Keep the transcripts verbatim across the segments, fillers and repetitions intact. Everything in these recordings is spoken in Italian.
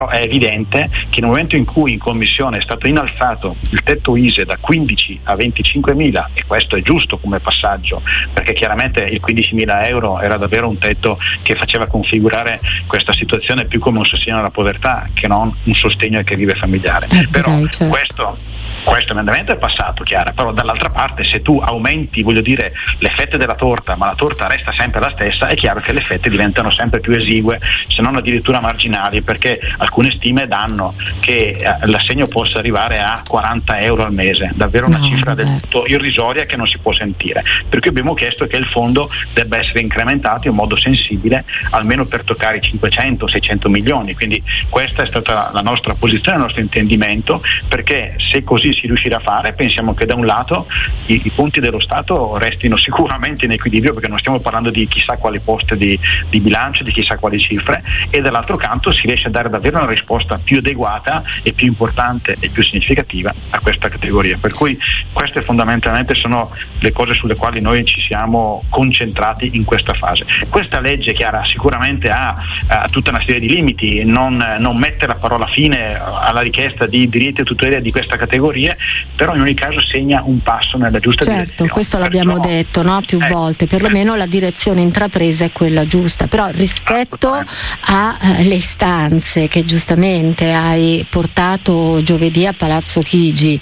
è evidente che nel momento in cui in commissione è stato innalzato il tetto I S E E da quindici a venticinquemila, e questo è giusto come passaggio, perché chiaramente il quindicimila euro era davvero un tetto che faceva configurare questa situazione più come un sostegno alla povertà che non un sostegno al che vive familiare. Eh, però direi, certo. questo Questo emendamento è passato, Chiara, però dall'altra parte se tu aumenti, voglio dire, le fette della torta, ma la torta resta sempre la stessa, è chiaro che le fette diventano sempre più esigue, se non addirittura marginali, perché alcune stime danno che eh, l'assegno possa arrivare a quaranta euro al mese, davvero una no, cifra vabbè. del tutto irrisoria che non si può sentire. Per cui abbiamo chiesto che il fondo debba essere incrementato in modo sensibile, almeno per toccare i cinquecento seicento milioni, quindi questa è stata la nostra posizione, il nostro intendimento, perché se così si riuscirà a fare, pensiamo che da un lato i, i conti dello Stato restino sicuramente in equilibrio, perché non stiamo parlando di chissà quali poste di, di bilancio, di chissà quali cifre, e dall'altro canto si riesce a dare davvero una risposta più adeguata e più importante e più significativa a questa categoria. Per cui queste fondamentalmente sono le cose sulle quali noi ci siamo concentrati in questa fase. Questa legge, Chiara, sicuramente ha, ha tutta una serie di limiti, non, non mette la parola fine alla richiesta di diritti e tutela di questa categoria, però in ogni caso segna un passo nella giusta certo, direzione. Questo l'abbiamo Perciò, detto, no? più eh, volte, perlomeno la direzione intrapresa è quella giusta, però rispetto alle istanze che giustamente hai portato giovedì a Palazzo Chigi,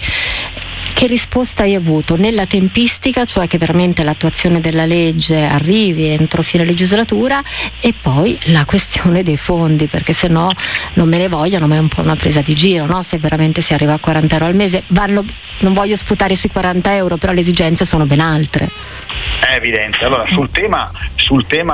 che risposta hai avuto nella tempistica, cioè che veramente l'attuazione della legge arrivi entro fine legislatura, e poi la questione dei fondi, perché se no non me ne vogliono, ma è un po' una presa di giro, no? Se veramente si arriva a quaranta euro al mese, vanno, non voglio sputare sui quaranta euro, però le esigenze sono ben altre. È evidente. Allora, sul tema, sul tema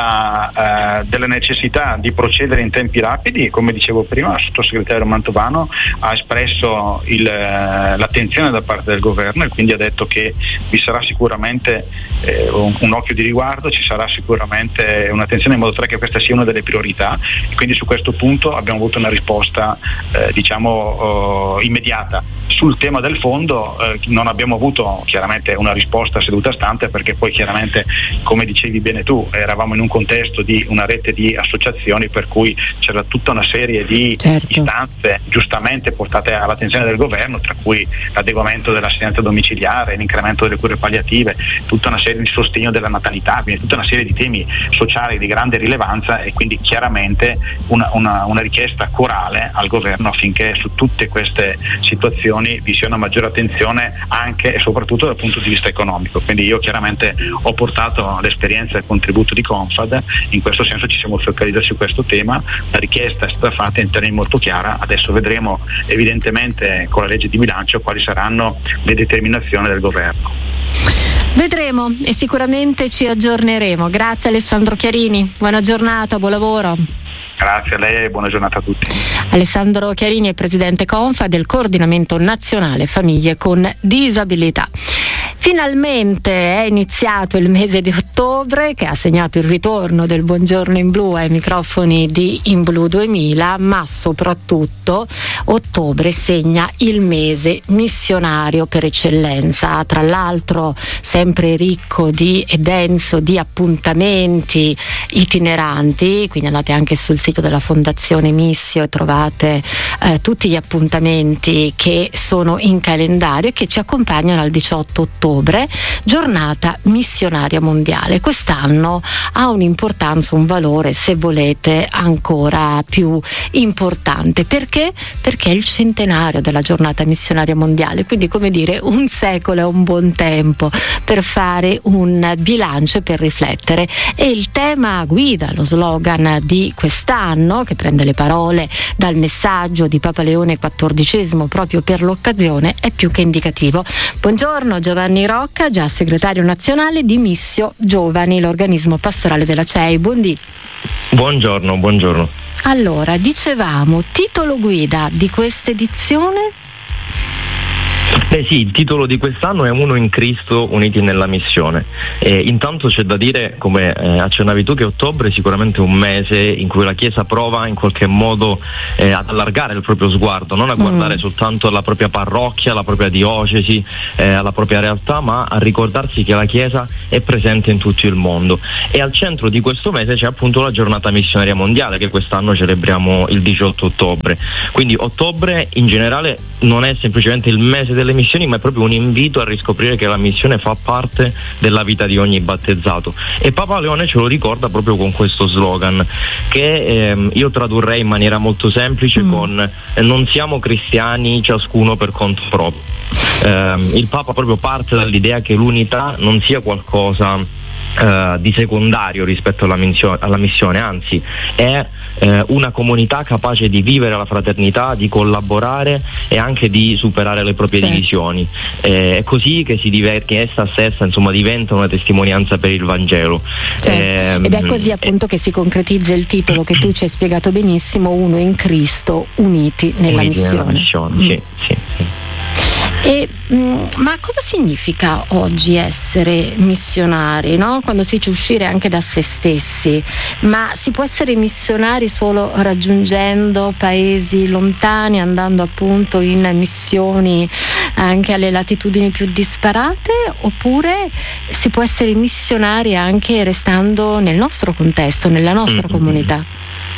della, uh, della necessità di procedere in tempi rapidi, come dicevo prima, il sottosegretario Mantovano ha espresso il, uh, l'attenzione da parte del governo, e quindi ha detto che vi sarà sicuramente eh, un, un occhio di riguardo, ci sarà sicuramente un'attenzione in modo tale che questa sia una delle priorità, e quindi su questo punto abbiamo avuto una risposta eh, diciamo uh, immediata. Sul tema del fondo eh, non abbiamo avuto chiaramente una risposta a seduta stante, perché poi chiaramente, come dicevi bene tu, eravamo in un contesto di una rete di associazioni, per cui c'era tutta una serie di certo. istanze giustamente portate all'attenzione del governo, tra cui l'adeguamento dell'assistenza domiciliare, l'incremento delle cure palliative, tutta una serie di sostegno della natalità, quindi tutta una serie di temi sociali di grande rilevanza, e quindi chiaramente una, una, una richiesta corale al governo affinché su tutte queste situazioni vi sia una maggiore attenzione anche e soprattutto dal punto di vista economico. Quindi io chiaramente ho portato l'esperienza e il contributo di Confad, in questo senso ci siamo focalizzati su questo tema, la richiesta è stata fatta in termini molto chiara, adesso vedremo evidentemente con la legge di bilancio quali saranno le determinazioni del governo. Vedremo e sicuramente ci aggiorneremo. Grazie Alessandro Chiarini, buona giornata, buon lavoro. Grazie a lei e buona giornata a tutti. Alessandro Chiarini è presidente Confa del Coordinamento Nazionale Famiglie con Disabilità. Finalmente è iniziato il mese di ottobre, che ha segnato il ritorno del Buongiorno in Blu ai microfoni di In Blu duemila, ma soprattutto ottobre segna il mese missionario per eccellenza, tra l'altro sempre ricco di e denso di appuntamenti itineranti, quindi andate anche sul sito della Fondazione Missio e trovate eh, tutti gli appuntamenti che sono in calendario e che ci accompagnano al diciotto ottobre, giornata missionaria mondiale. Quest'anno ha un'importanza, un valore, se volete, ancora più importante. Perché? Perché è il centenario della giornata missionaria mondiale, quindi come dire un secolo è un buon tempo per fare un bilancio e per riflettere. E il tema guida, lo slogan di quest'anno, che prende le parole dal messaggio di Papa Leone quattordicesimo proprio per l'occasione, è più che indicativo. Buongiorno Giovanni Rocca, già segretario nazionale di Missio Giovani, l'organismo pastorale della C E I. Buondì. Buongiorno, buongiorno. Allora, dicevamo, titolo guida di questa edizione? Beh sì, il titolo di quest'anno è Uno in Cristo, uniti nella missione. Eh, intanto c'è da dire, come eh, accennavi tu, che ottobre è sicuramente un mese in cui la Chiesa prova in qualche modo eh, ad allargare il proprio sguardo, non a guardare mm. soltanto alla propria parrocchia, alla propria diocesi, eh, alla propria realtà, ma a ricordarsi che la Chiesa è presente in tutto il mondo. E al centro di questo mese c'è appunto la giornata missionaria mondiale, che quest'anno celebriamo il diciotto ottobre. Quindi ottobre in generale non è semplicemente il mese delle missioni, ma è proprio un invito a riscoprire che la missione fa parte della vita di ogni battezzato. E Papa Leone ce lo ricorda proprio con questo slogan, che ehm, io tradurrei in maniera molto semplice mm. con eh, non siamo cristiani ciascuno per conto proprio. Eh, il Papa proprio parte dall'idea che l'unità non sia qualcosa Uh, di secondario rispetto alla, missio- alla missione, anzi è uh, una comunità capace di vivere la fraternità, di collaborare e anche di superare le proprie certo. divisioni. Eh, è così che, si diver- che essa stessa insomma diventa una testimonianza per il Vangelo. Certo. Eh, Ed è così appunto eh, che si concretizza il titolo che tu ci hai spiegato benissimo, Uno in Cristo, uniti nella uniti missione. Nella missione. Mm. Sì, sì, sì. E, mh, ma cosa significa oggi essere missionari, no? Quando si dice uscire anche da se stessi, ma si può essere missionari solo raggiungendo paesi lontani, andando appunto in missioni anche alle latitudini più disparate, oppure si può essere missionari anche restando nel nostro contesto, nella nostra mm-hmm. comunità?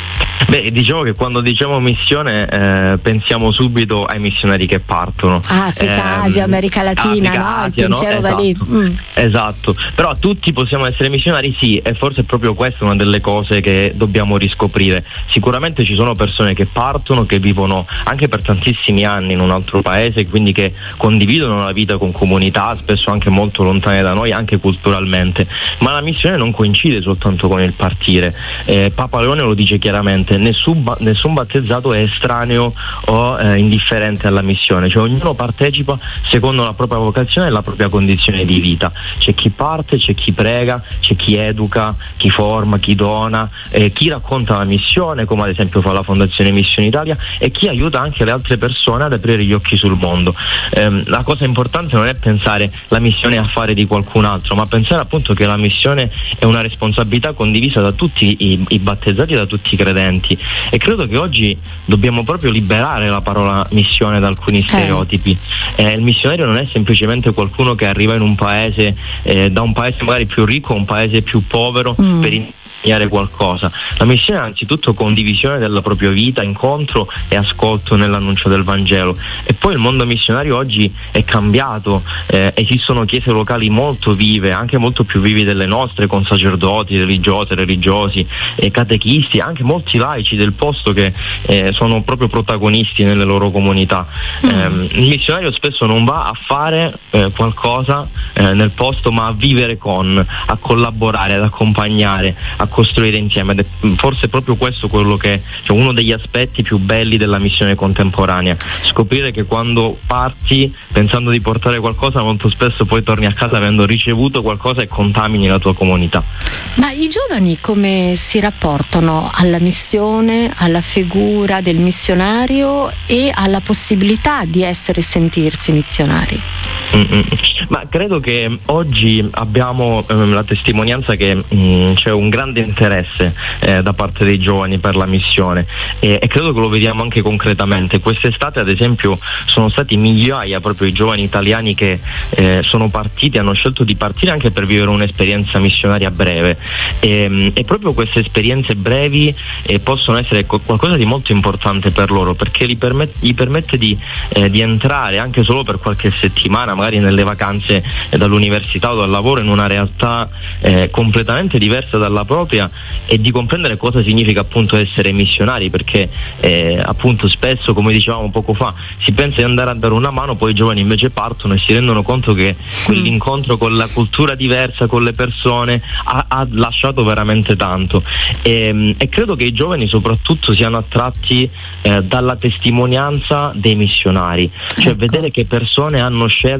Beh, diciamo che quando diciamo missione eh, pensiamo subito ai missionari che partono. Africa, eh, Asia, America Latina, Africa, no? Asia, Il pensiero va lì. Mm. Esatto, però tutti possiamo essere missionari, sì, e forse è proprio questa una delle cose che dobbiamo riscoprire. Sicuramente ci sono persone che partono, che vivono anche per tantissimi anni in un altro paese, quindi che condividono la vita con comunità spesso anche molto lontane da noi, anche culturalmente, ma la missione non coincide soltanto con il partire. eh, Papa Leone lo dice chiaramente: nessun, ba- nessun battezzato è estraneo o eh, indifferente alla missione, cioè ognuno partecipa secondo la propria vocazione e la propria condizione di vita. C'è chi parte, c'è chi prega, c'è chi educa, chi forma, chi dona, eh, chi racconta la missione, come ad esempio fa la Fondazione Missione Italia, e chi aiuta anche le altre persone ad aprire gli occhi sul mondo. Eh, la cosa importante non è pensare la missione a fare di qualcun altro, ma pensare appunto che la missione è una responsabilità condivisa da tutti i, i battezzati e da tutti i credenti. E credo che oggi dobbiamo proprio liberare la parola missione da alcuni stereotipi. Eh, il missionario non è semplicemente qualcuno che arriva in un paese, eh, da un paese magari più ricco a un paese più povero mm. per in- qualcosa. La missione è anzitutto condivisione della propria vita, incontro e ascolto nell'annuncio del Vangelo. E poi il mondo missionario oggi è cambiato, eh, esistono chiese locali molto vive, anche molto più vive delle nostre, con sacerdoti, religiose, religiosi, eh, catechisti, anche molti laici del posto che eh, sono proprio protagonisti nelle loro comunità. Mm. Eh, il missionario spesso non va a fare eh, qualcosa eh, nel posto, ma a vivere con, a collaborare, ad accompagnare, a costruire insieme, ed è forse proprio questo quello che, cioè uno degli aspetti più belli della missione contemporanea, scoprire che quando parti pensando di portare qualcosa, molto spesso poi torni a casa avendo ricevuto qualcosa e contamini la tua comunità. Ma i giovani come si rapportano alla missione, alla figura del missionario e alla possibilità di essere e sentirsi missionari? Mm-mm. Ma credo che oggi abbiamo ehm, la testimonianza che mh, c'è un grande interesse eh, da parte dei giovani per la missione, e, e credo che lo vediamo anche concretamente. Quest'estate ad esempio sono stati migliaia proprio i giovani italiani che eh, sono partiti, hanno scelto di partire anche per vivere un'esperienza missionaria breve, e, e proprio queste esperienze brevi eh, possono essere co- qualcosa di molto importante per loro, perché gli, permet- gli permette di, eh, di entrare anche solo per qualche settimana, magari nelle vacanze eh, dall'università o dal lavoro, in una realtà eh, completamente diversa dalla propria, e di comprendere cosa significa appunto essere missionari, perché eh, appunto spesso, come dicevamo poco fa, si pensa di andare a dare una mano, poi i giovani invece partono e si rendono conto che quell'incontro con la cultura diversa, con le persone, ha, ha lasciato veramente tanto, e, e credo che i giovani soprattutto siano attratti eh, dalla testimonianza dei missionari, cioè ecco. vedere che persone hanno scelto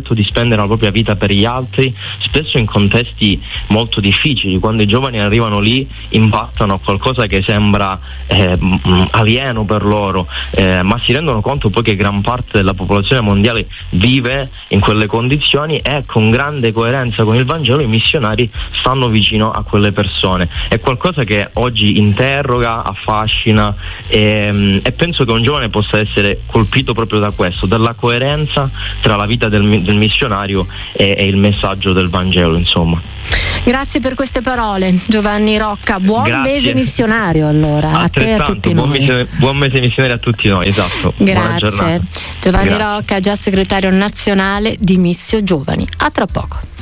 scelto di spendere la propria vita per gli altri, spesso in contesti molto difficili. Quando i giovani arrivano lì impattano a qualcosa che sembra eh, alieno per loro, eh, ma si rendono conto poi che gran parte della popolazione mondiale vive in quelle condizioni, e con grande coerenza con il Vangelo i missionari stanno vicino a quelle persone. È qualcosa che oggi interroga, affascina, e, e penso che un giovane possa essere colpito proprio da questo, dalla coerenza tra la vita del, del missionario e, e il messaggio del Vangelo, insomma. Grazie per queste parole, Giovanni Rocca. Buon Grazie. mese missionario allora, a te e a tutti buon noi. Mese, buon mese missionario a tutti noi, esatto. Grazie. Giovanni Grazie. Rocca, già segretario nazionale di Missio Giovani. A tra poco.